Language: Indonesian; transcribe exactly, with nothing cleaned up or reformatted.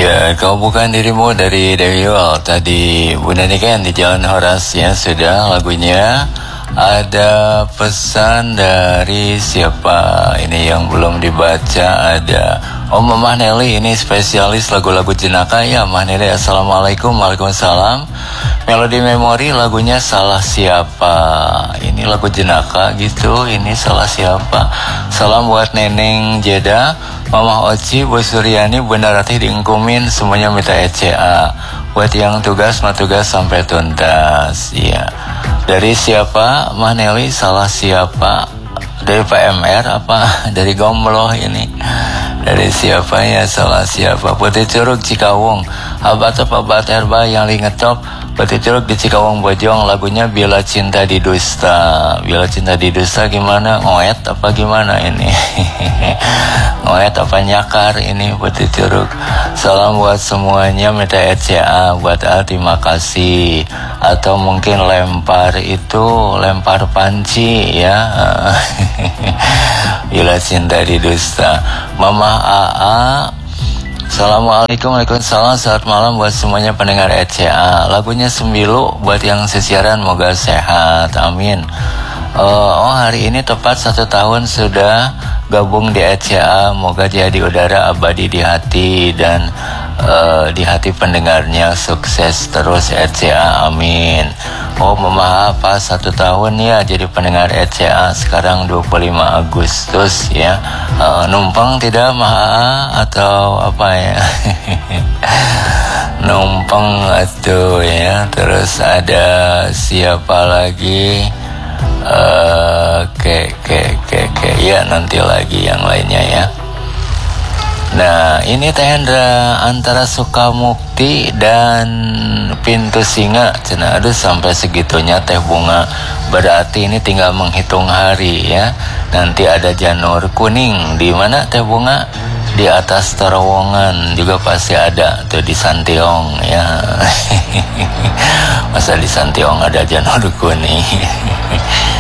Ya, kau bukan dirimu dari Dewi Wal. Tadi Bunda Niken di Jalan Horas ya, sudah lagunya. Ada pesan dari siapa ini yang belum dibaca? Ada Om Mah Nelly, ini spesialis lagu-lagu jenaka ya. Mah Nelly, assalamualaikum. Waalaikumsalam. Melodi Memori lagunya Salah Siapa. Ini lagu jenaka gitu. Ini Salah Siapa. Salam buat Neneng Jeda, Mama Oci, Bu Suryani, Bunda Ratih diingkumin, semuanya minta E C A. Buat yang tugas, mah tugas sampai tuntas. Iya. Dari siapa? Mah Nelly, Salah Siapa? Dari P M R apa? Dari Gombloh ini. Dari siapa ya? Salah Siapa? Putih Curug Cikawung. Abat apa Abat Herba yang li ngetop. Putih Curug di Cikawung Bojong, lagunya Bila Cinta Didusta. Bila Cinta Didusta gimana? Ngoet apa gimana ini? Ngoet apa nyakar ini Putih Curug. Salam buat semuanya, minta E C A buat Al, terima kasih. Atau mungkin lempar itu, lempar panci ya. Bila Cinta Didusta. Mama A A, assalamualaikum, waalaikumsalam, selamat malam buat semuanya pendengar E C A. Lagunya Sembilu buat yang sesiaran, moga sehat, amin. Uh, oh hari ini tepat satu tahun sudah gabung di E C A, moga jadi udara abadi di hati dan uh, di hati pendengarnya, sukses terus E C A, amin. Oh memaaf pas satu tahun ya jadi pendengar E C A, sekarang dua puluh lima Agustus ya. Uh, numpang tidak Maha atau apa ya? Numpang atuh ya. Terus ada siapa lagi? Uh, ke ke ke ke ya, nanti lagi yang lainnya ya. Nah ini Teh Hendra antara Sukamukti dan Pintu Singa cina, aduh sampai segitunya Teh Bunga, berarti ini tinggal menghitung hari ya. Nanti ada Janur Kuning, di mana Teh Bunga? Di atas terowongan juga pasti ada tuh di Santiong ya. Masa di Santiong ada Janur Kuning?